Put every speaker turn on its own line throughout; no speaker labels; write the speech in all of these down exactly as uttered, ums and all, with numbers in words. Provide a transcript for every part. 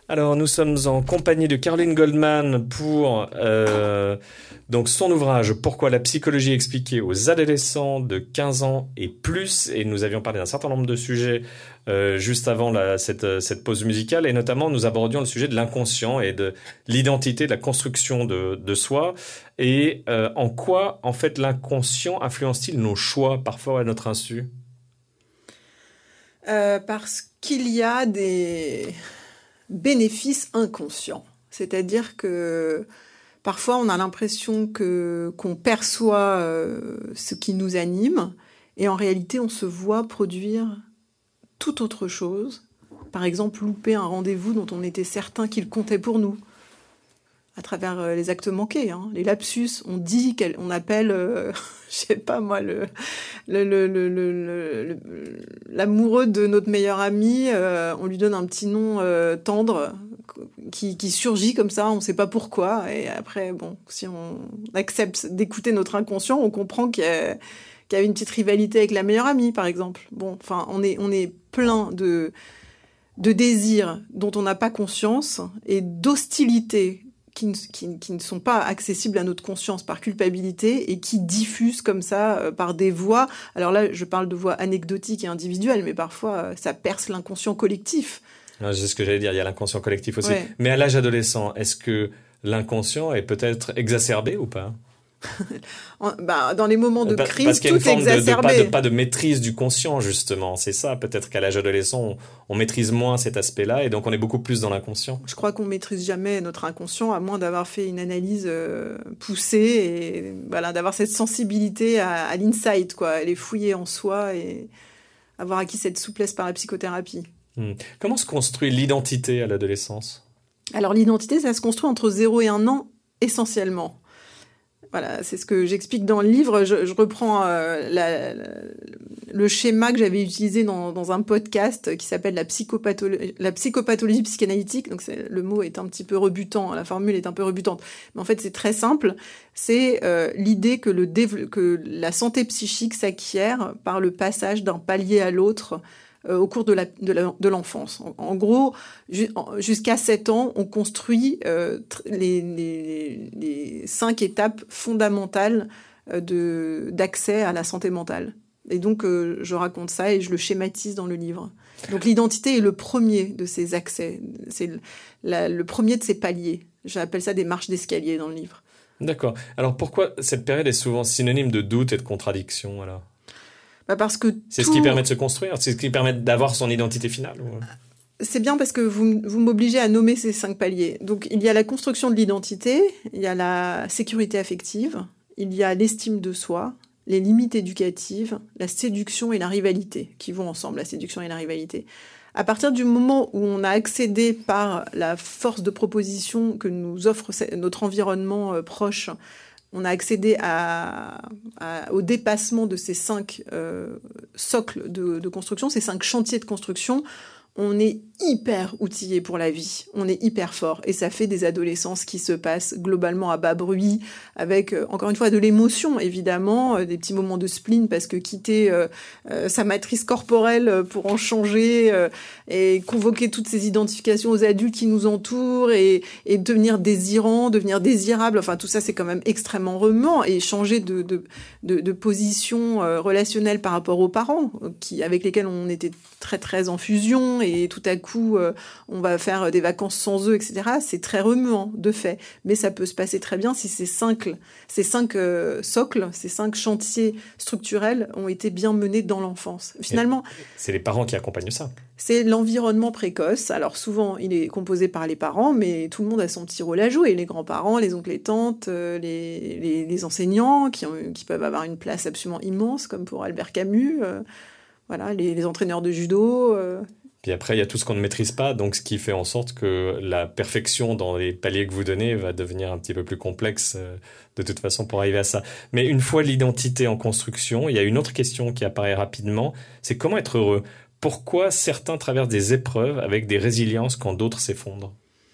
Alors, nous sommes en compagnie de Caroline Goldman pour euh, donc son ouvrage « Pourquoi la psychologie expliquée aux adolescents de quinze ans et plus ». Et nous avions parlé d'un certain nombre de sujets euh, juste avant la, cette, cette pause musicale. Et notamment, nous abordions le sujet de l'inconscient et de l'identité, de la construction de, de soi. Et euh, en quoi, en fait, l'inconscient influence-t-il nos choix, parfois à notre insu ?
euh, Parce qu'il y a des... bénéfice inconscient. C'est-à-dire que parfois on a l'impression que, qu'on perçoit euh, ce qui nous anime et en réalité on se voit produire tout autre chose. Par exemple, louper un rendez-vous dont on était certain qu'il comptait pour nous à travers euh, les actes manqués, hein. Les lapsus, on dit qu'on appelle, euh, je sais pas moi, le, le, le, le, le, le, l'amoureux de notre meilleur ami, euh, on lui donne un petit nom euh, tendre qui, qui surgit comme ça, on sait pas pourquoi. Et après, bon, si on accepte d'écouter notre inconscient, on comprend qu'il y a, qu'il y a une petite rivalité avec la meilleure amie, par exemple. Bon, enfin, on est, on est plein de, de désirs dont on n'a pas conscience et d'hostilité Qui ne, qui, qui ne sont pas accessibles à notre conscience par culpabilité et qui diffusent comme ça euh, par des voix. Alors là, je parle de voix anecdotiques et individuelles, mais parfois, euh, ça perce l'inconscient collectif.
C'est ce que j'allais dire, il y a l'inconscient collectif aussi.
Ouais.
Mais à l'âge adolescent, est-ce que l'inconscient est peut-être exacerbé ou pas ?
en, bah, dans les moments de
pa-
crise,
parce qu'il y a
tout
une forme
est
de, de,
exacerbé.
pas, de, pas de maîtrise du conscient, justement. C'est ça, peut-être qu'à l'âge adolescent, on, on maîtrise moins cet aspect-là et donc on est beaucoup plus dans l'inconscient.
Je crois qu'on maîtrise jamais notre inconscient, à moins d'avoir fait une analyse euh, poussée et voilà, d'avoir cette sensibilité à, à l'insight, quoi, aller fouiller en soi et avoir acquis cette souplesse par la psychothérapie.
Hmm. Comment se construit l'identité à l'adolescence ?
Alors l'identité, ça se construit entre zéro et un an, essentiellement. Voilà, c'est ce que j'explique dans le livre. Je, je reprends euh, la, la, le schéma que j'avais utilisé dans, dans un podcast qui s'appelle la, psychopatholo- la psychopathologie psychanalytique. Donc c'est, le mot est un petit peu rebutant, la formule est un peu rebutante. Mais en fait, c'est très simple. C'est euh, l'idée que, le dév- que la santé psychique s'acquiert par le passage d'un palier à l'autre euh, au cours de, la, de, la, de l'enfance. En, en gros, ju- jusqu'à sept ans, on construit euh, tr- les, les, les cinq étapes fondamentales euh, de, d'accès à la santé mentale. Et donc, euh, je raconte ça et je le schématise dans le livre. Donc, l'identité est le premier de ces accès. C'est le, la, le premier de ces paliers. J'appelle ça des marches d'escalier dans le livre.
D'accord. Alors, pourquoi cette période est souvent synonyme de doute et de contradiction, alors ?
Bah parce que
c'est
tout...
ce qui permet de se construire, c'est ce qui permet d'avoir son identité finale. Ou...
C'est bien parce que vous, vous m'obligez à nommer ces cinq paliers. Donc, il y a la construction de l'identité, il y a la sécurité affective, il y a l'estime de soi, les limites éducatives, la séduction et la rivalité, qui vont ensemble, la séduction et la rivalité. À partir du moment où on a accédé par la force de proposition que nous offre notre environnement euh, proche, on a accédé à, à, au dépassement de ces cinq euh, socles de, de construction, ces cinq chantiers de construction. On est hyper outillé pour la vie, on est hyper fort et ça fait des adolescences qui se passent globalement à bas bruit avec, euh, encore une fois, de l'émotion évidemment, euh, des petits moments de spleen parce que quitter euh, euh, sa matrice corporelle pour en changer euh, et convoquer toutes ces identifications aux adultes qui nous entourent et, et devenir désirant, devenir désirable, enfin tout ça c'est quand même extrêmement remuant et changer de, de, de, de position euh, relationnelle par rapport aux parents qui, avec lesquels on était très très en fusion et tout à coup euh, on va faire des vacances sans eux, et cetera. C'est très remuant de fait, mais ça peut se passer très bien si ces cinq, ces cinq euh, socles, ces cinq chantiers structurels ont été bien menés dans l'enfance. Finalement,
et c'est les parents qui accompagnent ça.
C'est l'environnement précoce. Alors souvent, il est composé par les parents, mais tout le monde a son petit rôle à jouer. Les grands-parents, les oncles et tantes, euh, les, les, les enseignants qui, ont, qui peuvent avoir une place absolument immense, comme pour Albert Camus. Euh, voilà, les, les entraîneurs de judo. Euh,
Puis après, il y a tout ce qu'on ne maîtrise pas, donc ce qui fait en sorte que la perfection dans les paliers que vous donnez va devenir un petit peu plus complexe euh, de toute façon pour arriver à ça. Mais une fois l'identité en construction, il y a une autre question qui apparaît rapidement, c'est comment être heureux ? Pourquoi certains traversent des épreuves avec des résiliences quand d'autres s'effondrent ?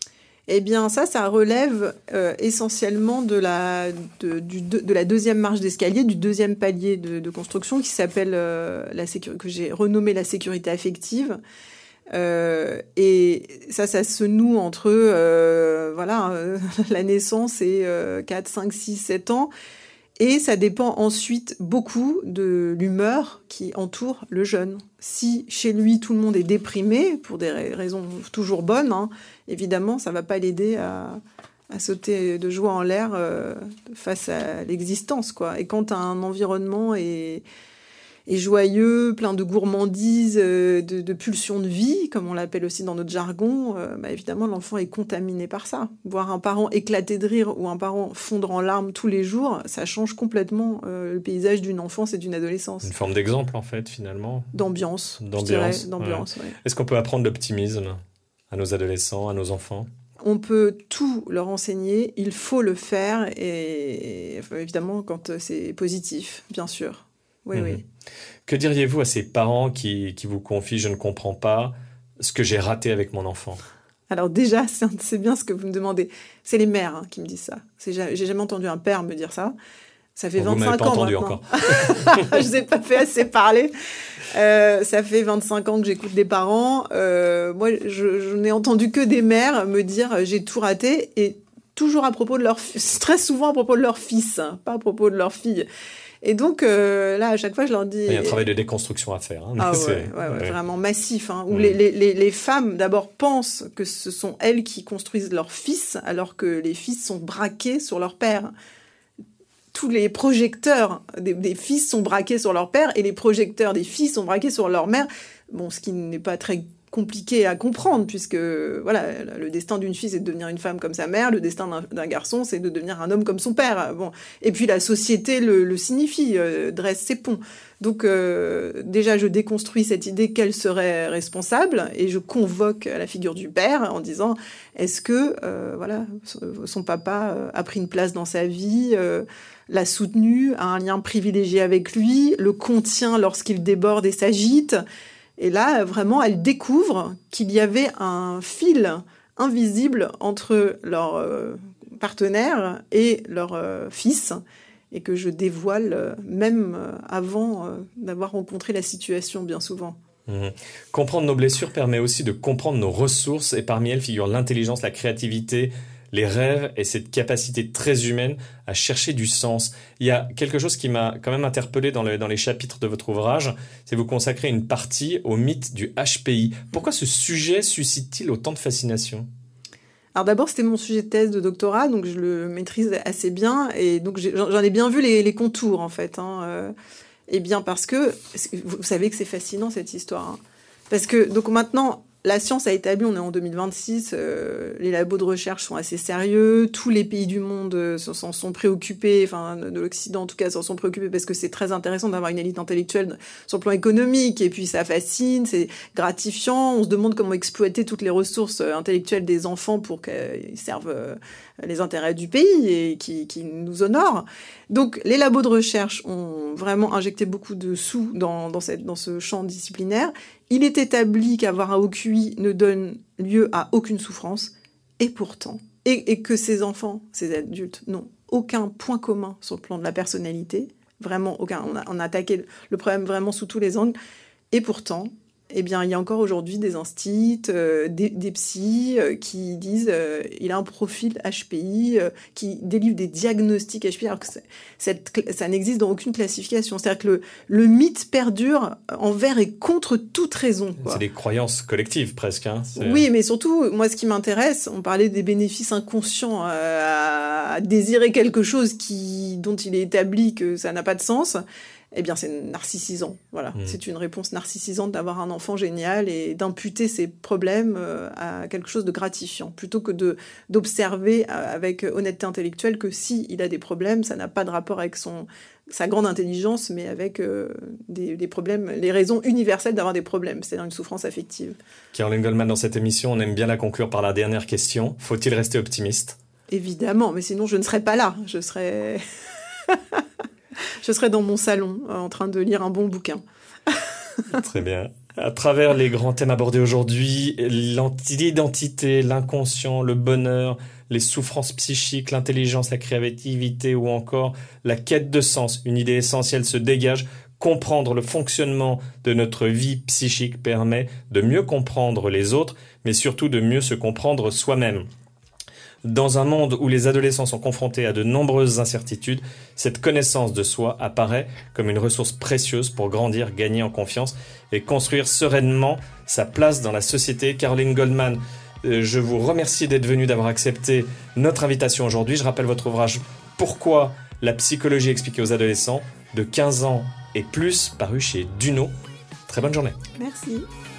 Eh bien, ça, ça relève euh, essentiellement de la, de, du, de, de la deuxième marche d'escalier, du deuxième palier de, de construction qui s'appelle, euh, la sécu- que j'ai renommé la sécurité affective. Euh, et ça, ça se noue entre euh, voilà, euh, la naissance et euh, quatre, cinq, six, sept ans. Et ça dépend ensuite beaucoup de l'humeur qui entoure le jeune. Si chez lui tout le monde est déprimé, pour des raisons toujours bonnes, hein, évidemment, ça ne va pas l'aider à, à sauter de joie en l'air euh, face à l'existence, quoi. Et quand un environnement est, est joyeux, plein de gourmandises, euh, de, de pulsions de vie, comme on l'appelle aussi dans notre jargon, euh, bah évidemment, l'enfant est contaminé par ça. Voir un parent éclater de rire ou un parent fondre en larmes tous les jours, ça change complètement euh, le paysage d'une enfance et d'une adolescence.
Une forme d'exemple, en fait, finalement.
D'ambiance,
D'ambiance,
je dirais, d'ambiance,
ouais.
ouais.
Est-ce qu'on peut apprendre l'optimisme à nos adolescents, à nos enfants ?
On peut tout leur enseigner, il faut le faire, et, et évidemment quand c'est positif, bien sûr. Oui, mmh. oui.
Que diriez-vous à ces parents qui, qui vous confient « je ne comprends pas ce que j'ai raté avec mon enfant » ?
Alors déjà, c'est, c'est bien ce que vous me demandez. C'est les mères hein, qui me disent ça. C'est, j'ai jamais entendu un père me dire ça. Ça fait bon, vingt-cinq ans
entendu
maintenant.
Encore.
Je n'ai pas fait assez parler. Euh, ça fait vingt-cinq ans que j'écoute des parents. Euh, moi, je, je n'ai entendu que des mères me dire « j'ai tout raté » et toujours à propos de leur fils, très souvent à propos de leur fils, hein, pas à propos de leur fille. Et donc, euh, là, à chaque fois, je leur dis...
Il y a un travail de déconstruction à faire. Hein,
ah ouais,
c'est...
ouais, ouais, ouais, vraiment massif. Hein, où
mmh.
les, les, les femmes, d'abord, pensent que ce sont elles qui construisent leur fils, alors que les fils sont braqués sur leur père. Tous les projecteurs des, des fils sont braqués sur leur père, et les projecteurs des filles sont braqués sur leur mère. Bon, ce qui n'est pas très compliqué à comprendre, puisque voilà, le destin d'une fille, c'est de devenir une femme comme sa mère, le destin d'un, d'un garçon, c'est de devenir un homme comme son père. Bon. Et puis la société le, le signifie, euh, dresse ses ponts. Donc euh, déjà, je déconstruis cette idée qu'elle serait responsable, et je convoque la figure du père en disant, est-ce que euh, voilà, son papa a pris une place dans sa vie, euh, l'a soutenu, a un lien privilégié avec lui, le contient lorsqu'il déborde et s'agite. Et là, vraiment, elle découvre qu'il y avait un fil invisible entre leur euh, partenaire et leur euh, fils, et que je dévoile euh, même euh, avant euh, d'avoir rencontré la situation, bien souvent.
Mmh. Comprendre nos blessures permet aussi de comprendre nos ressources, et parmi elles figurent l'intelligence, la créativité, les rêves et cette capacité très humaine à chercher du sens. Il y a quelque chose qui m'a quand même interpellé dans, le, dans les chapitres de votre ouvrage, c'est que vous consacrez une partie au mythe du H P I. Pourquoi ce sujet suscite-t-il autant de fascination ?
Alors d'abord, c'était mon sujet de thèse de doctorat, donc je le maîtrise assez bien, et donc j'ai, j'en ai bien vu les, les contours, en fait. Hein. Euh, et bien parce que, vous savez que c'est fascinant, cette histoire. Hein. Parce que, donc maintenant... La science a établi, on est en deux mille vingt-six, euh, les labos de recherche sont assez sérieux, tous les pays du monde euh, s'en sont préoccupés, enfin de l'Occident en tout cas s'en sont préoccupés parce que c'est très intéressant d'avoir une élite intellectuelle sur le plan économique, et puis ça fascine, c'est gratifiant, on se demande comment exploiter toutes les ressources intellectuelles des enfants pour qu'ils servent euh, les intérêts du pays et qui, qui nous honorent. Donc les labos de recherche ont vraiment injecté beaucoup de sous dans, dans, cette, dans ce champ disciplinaire. Il est établi qu'avoir un O Q I ne donne lieu à aucune souffrance, et pourtant, et, et que ces enfants, ces adultes, n'ont aucun point commun sur le plan de la personnalité, vraiment aucun. On a, on a attaqué le problème vraiment sous tous les angles, et pourtant, eh bien, il y a encore aujourd'hui des instits, euh, des, des psys euh, qui disent euh, il a un profil H P I, euh, qui délivrent des diagnostics H P I, alors que cette, ça n'existe dans aucune classification. C'est-à-dire que le, le mythe perdure envers et contre toute raison. Quoi.
C'est des croyances collectives presque. Hein. C'est...
Oui, mais surtout, moi, ce qui m'intéresse, on parlait des bénéfices inconscients euh, à désirer quelque chose qui, dont il est établi que ça n'a pas de sens. Eh bien, c'est narcissisant. Voilà. Mmh. C'est une réponse narcissisante d'avoir un enfant génial et d'imputer ses problèmes à quelque chose de gratifiant, plutôt que de, d'observer avec honnêteté intellectuelle que si il a des problèmes, ça n'a pas de rapport avec son, sa grande intelligence, mais avec euh, des, des problèmes, les raisons universelles d'avoir des problèmes, c'est-à-dire une souffrance affective.
Caroline Goldman, dans cette émission, on aime bien la conclure par la dernière question. Faut-il rester optimiste ?
Évidemment, mais sinon je ne serais pas là. Je serais... Je serais dans mon salon, euh, en train de lire un bon bouquin.
Très bien. À travers les grands thèmes abordés aujourd'hui, l'identité, l'inconscient, le bonheur, les souffrances psychiques, l'intelligence, la créativité ou encore la quête de sens, une idée essentielle se dégage. comprendre le fonctionnement de notre vie psychique permet de mieux comprendre les autres, mais surtout de mieux se comprendre soi-même. Dans un monde où les adolescents sont confrontés à de nombreuses incertitudes, cette connaissance de soi apparaît comme une ressource précieuse pour grandir, gagner en confiance et construire sereinement sa place dans la société. Caroline Goldman, euh, je vous remercie d'être venue, d'avoir accepté notre invitation aujourd'hui. Je rappelle votre ouvrage « Pourquoi la psychologie expliquée aux adolescents ?» de quinze ans et plus, paru chez Duno. Très bonne journée.
Merci.